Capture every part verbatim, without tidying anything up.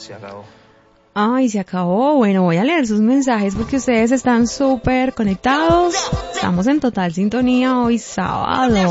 Se acabó. Ay, se acabó. Bueno, voy a leer sus mensajes porque ustedes están súper conectados. Estamos en total sintonía hoy sábado.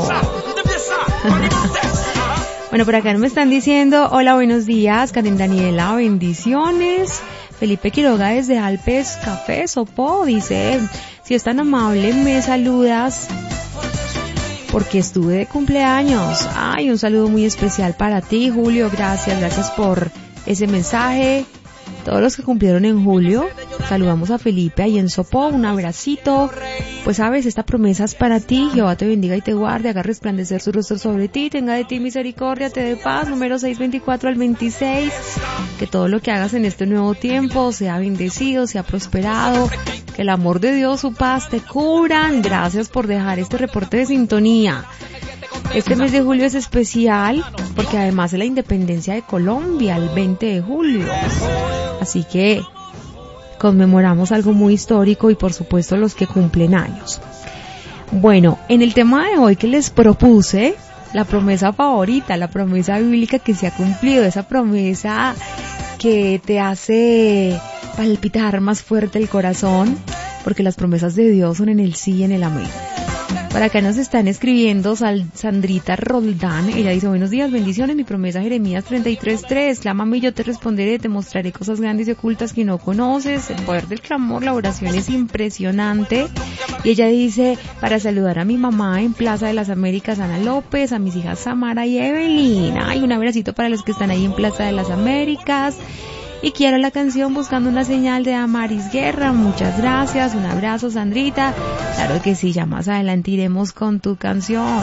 Bueno, por acá me están diciendo, hola, buenos días, Karen Daniela, bendiciones. Felipe Quiroga desde Alpes Café, Sopó, dice, si es tan amable, me saludas porque estuve de cumpleaños. Ay, un saludo muy especial para ti, Julio, gracias, gracias por ese mensaje. Todos los que cumplieron en julio, saludamos a Felipe ahí en Sopó, un abracito. Pues sabes, esta promesa es para ti, Jehová te bendiga y te guarde, haga resplandecer su rostro sobre ti, tenga de ti misericordia, te dé paz, número seis veinticuatro al veintiséis, que todo lo que hagas en este nuevo tiempo sea bendecido, sea prosperado, que el amor de Dios, su paz te cubran. Gracias por dejar este reporte de sintonía. Este mes de julio es especial porque además es la independencia de Colombia, el veinte de julio. Así que conmemoramos algo muy histórico y por supuesto los que cumplen años. Bueno, en el tema de hoy que les propuse, la promesa favorita, la promesa bíblica que se ha cumplido, esa promesa que te hace palpitar más fuerte el corazón, porque las promesas de Dios son en el sí y en el amén. Por acá nos están escribiendo Sal- Sandrita Roldán. Ella dice, buenos días, bendiciones, mi promesa Jeremías treinta y tres tres, clámame y yo te responderé, te mostraré cosas grandes y ocultas que no conoces. El poder del clamor, la oración es impresionante. Y ella dice, para saludar a mi mamá en Plaza de las Américas, Ana López, a mis hijas Samara y Evelyn. Ay, un abracito para los que están ahí en Plaza de las Américas. Y quiero la canción Buscando una señal de Amaris Guerra. Muchas gracias, un abrazo, Sandrita. Claro que sí, ya más adelante iremos con tu canción.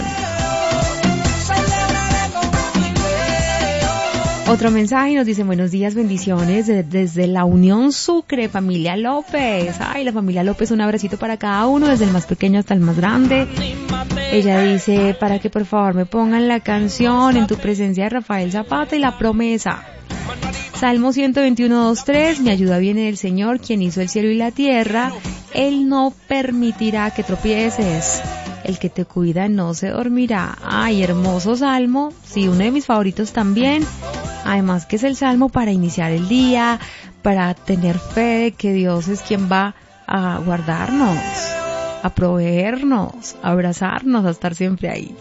Otro mensaje nos dice, buenos días, bendiciones de, desde la Unión Sucre, familia López. Ay, la familia López, un abracito para cada uno, desde el más pequeño hasta el más grande. Ella dice, para que por favor me pongan la canción En tu presencia de Rafael Zapata y La promesa. Salmo ciento veintiuno, dos, tres, mi ayuda viene del Señor, quien hizo el cielo y la tierra. Él no permitirá que tropieces. El que te cuida no se dormirá. Ay, hermoso salmo. Sí, uno de mis favoritos también. Además que es el salmo para iniciar el día, para tener fe de que Dios es quien va a guardarnos, a proveernos, a abrazarnos, a estar siempre ahí.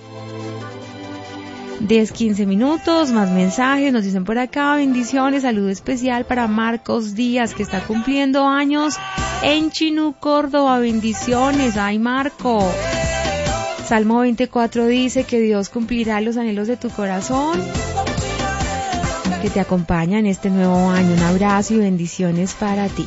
diez, quince minutos, más mensajes, nos dicen por acá, bendiciones, saludo especial para Marcos Díaz, que está cumpliendo años en Chinú, Córdoba, bendiciones, ay Marco. Salmo veinticuatro dice que Dios cumplirá los anhelos de tu corazón, que te acompaña en este nuevo año, un abrazo y bendiciones para ti.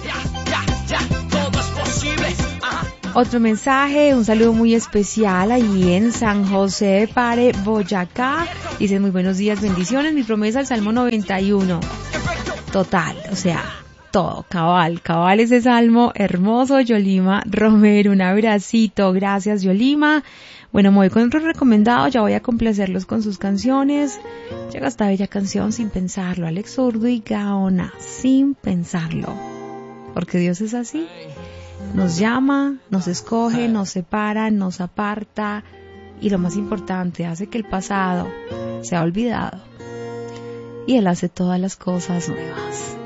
Otro mensaje, un saludo muy especial ahí en San José de Pare, Boyacá. Dice, muy buenos días, bendiciones. Mi promesa, el Salmo noventa y uno. Total, o sea, todo, cabal, cabal ese salmo hermoso. Yolima Romero, un abracito. Gracias, Yolima. Bueno, me voy con otro recomendado, ya voy a complacerlos con sus canciones. Llega esta bella canción Sin pensarlo, Alex Zurdo y Gaona, Sin pensarlo. Porque Dios es así. Nos llama, nos escoge, nos separa, nos aparta y lo más importante, hace que el pasado sea olvidado y Él hace todas las cosas nuevas.